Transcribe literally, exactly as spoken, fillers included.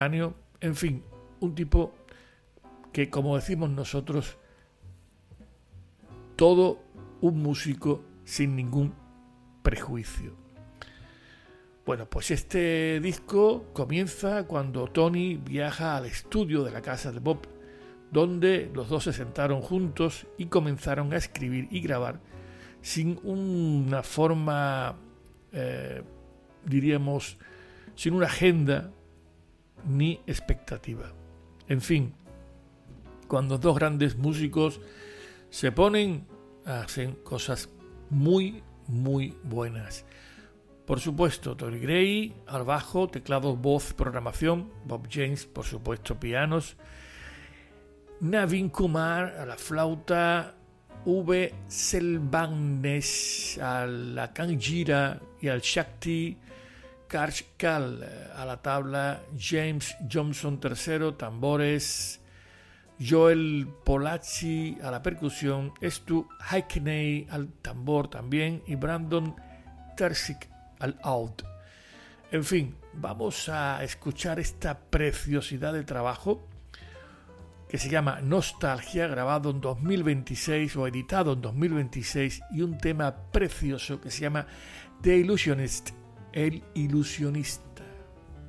En fin, un tipo que, como decimos nosotros, todo un músico sin ningún prejuicio. Bueno, pues este disco comienza cuando Tony viaja al estudio de la casa de Bob, donde los dos se sentaron juntos y comenzaron a escribir y grabar sin una forma, eh, diríamos, sin una agenda ni expectativa. En fin, cuando dos grandes músicos se ponen, hacen cosas muy, muy buenas. Por supuesto, Tony Gray al bajo, teclados, voz, programación, Bob James, por supuesto, pianos, Navin Kumar a la flauta, V. Selvanes a la kanjira y al shakti, Karsh Kal a la tabla, James Johnson tercero, tambores, Joel Polacci a la percusión, Stu Hackney al tambor también y Brandon Terzik al out. En fin, vamos a escuchar esta preciosidad de trabajo que se llama Nostalgia, grabado en dos mil veintiséis o editado en dos mil veintiséis, y un tema precioso que se llama The Illusionist, el ilusionista.